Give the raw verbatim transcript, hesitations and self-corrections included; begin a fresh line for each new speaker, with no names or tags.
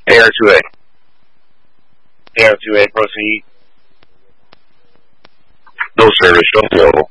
A R two A. A R two A, proceed. No service, show available.